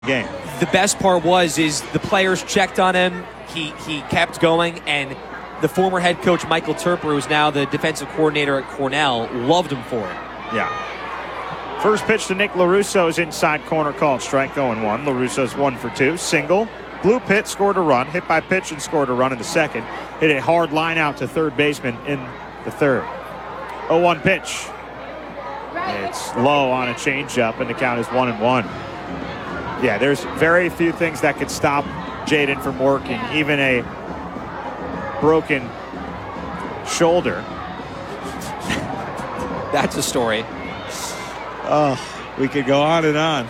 game. The best part is the players checked on him. He kept going, and the former head coach Michael Terper, who's now the defensive coordinator at Cornell, loved him for it. Yeah. First pitch to Nick LaRusso's inside corner, called strike, 0-1. LaRusso's 1 for 2. Single. Blue Pit scored a run. Hit by pitch and scored a run in the second. Hit a hard line out to third baseman in the third. 0-1 pitch. It's low on a changeup, and the count is 1-1. Yeah, there's very few things that could stop Jaden from working, even a broken shoulder. That's a story. Oh, we could go on and on.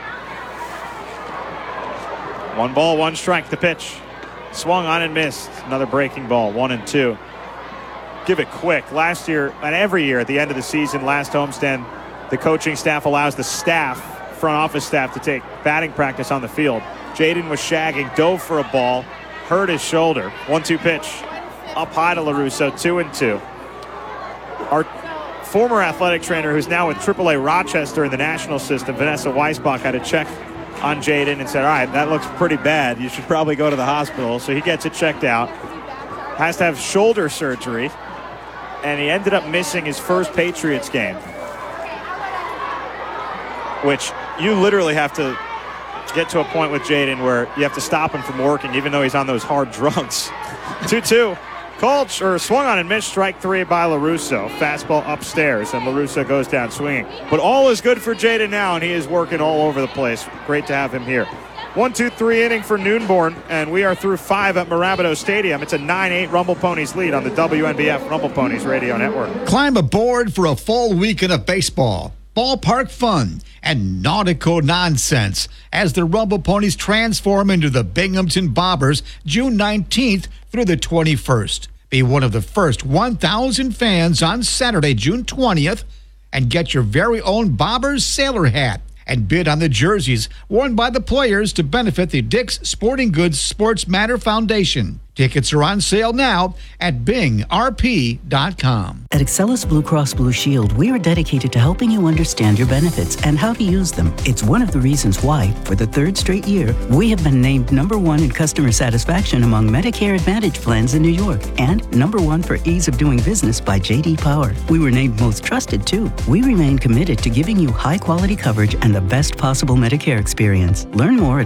1 ball, 1 strike, the pitch. Swung on and missed. Another breaking ball, 1-2. Give it quick. Last year, and every year at the end of the season, last homestand, the coaching staff allows the front office staff to take batting practice on the field. Jaden was shagging, dove for a ball, hurt his shoulder. 1-2 pitch. Up high to LaRusso, 2-2. Our former athletic trainer, who's now with AAA Rochester in the national system, Vanessa Weisbach, had a check on Jaden and said, all right, that looks pretty bad. You should probably go to the hospital. So he gets it checked out. Has to have shoulder surgery. And he ended up missing his first Patriots game, which you literally have to get to a point with Jaden where you have to stop him from working, even though he's on those hard drugs. 2-2. Swung on and missed, strike 3 by LaRusso. Fastball upstairs, and LaRusso goes down swinging. But all is good for Jaden now, and he is working all over the place. Great to have him here. 1-2-3 inning for Noonborn, and we are through 5 at Mirabito Stadium. It's a 9-8 Rumble Ponies lead on the WNBF Rumble Ponies Radio Network. Climb aboard for a full weekend of baseball, ballpark fun, and nautical nonsense as the Rumble Ponies transform into the Binghamton Bobbers June 19th through the 21st. Be one of the first 1,000 fans on Saturday, June 20th, and get your very own Bobbers sailor hat and bid on the jerseys worn by the players to benefit the Dick's Sporting Goods Sports Matter Foundation. Tickets are on sale now at bingrp.com. At Excellus Blue Cross Blue Shield, we are dedicated to helping you understand your benefits and how to use them. It's one of the reasons why, for the 3rd straight year, we have been named #1 in customer satisfaction among Medicare Advantage plans in New York and #1 for ease of doing business by J.D. Power. We were named most trusted, too. We remain committed to giving you high-quality coverage and the best possible Medicare experience. Learn more at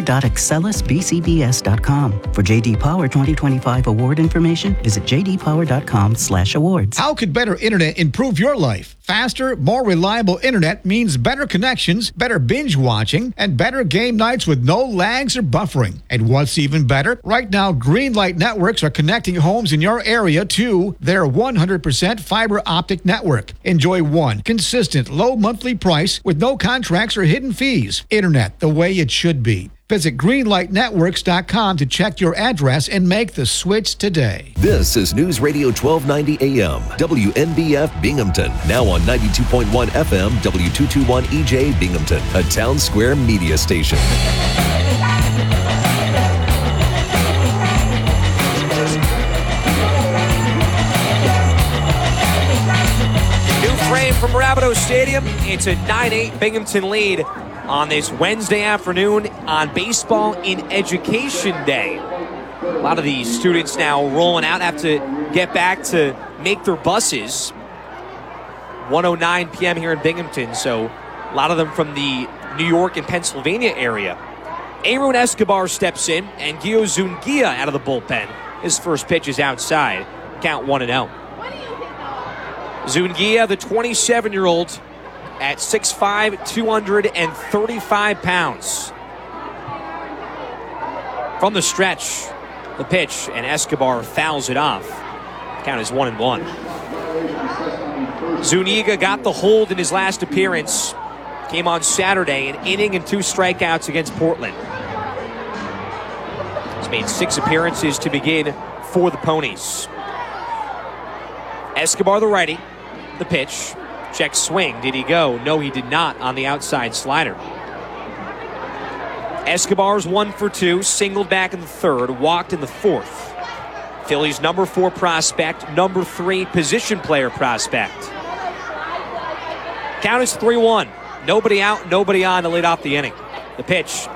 medicare.excellusbcbs.com. For J.D. Power 2025 award information, visit jdpower.com/awards. How could better internet improve your life? Faster, more reliable internet means better connections, better binge watching, and better game nights with no lags or buffering. And what's even better? Right now, Greenlight Networks are connecting homes in your area to their 100% fiber optic network. Enjoy one consistent low monthly price with no contracts or hidden fees. Internet the way it should be. Visit greenlightnetworks.com to check your address and make the switch today. This is News Radio 1290 AM, WNBF Binghamton. Now on 92.1 FM, W221 EJ Binghamton, a Town Square media station. New frame from Mirabito Stadium. It's a 9-8 Binghamton lead on this Wednesday afternoon on Baseball in Education Day. A lot of the students now rolling out, have to get back to make their buses. 1:09 p.m. here in Binghamton, so a lot of them from the New York and Pennsylvania area. Aaron Escobar steps in, and Gio Zungia out of the bullpen. His first pitch is outside. Count 1-0. Zungia, the 27-year-old, at 6'5", 235 pounds. From the stretch, the pitch, and Escobar fouls it off. Count is 1-1. Zuniga got the hold in his last appearance. Came on Saturday, an inning and 2 strikeouts against Portland. He's made 6 appearances to begin for the Ponies. Escobar, the righty, the pitch. Check swing. Did he go? No, he did not on the outside slider. Escobar's 1 for 2, singled back in the 3rd, walked in the 4th. Phillies' number 4 prospect, number 3 position player prospect. Count is 3-1. Nobody out, nobody on to lead off the inning. The pitch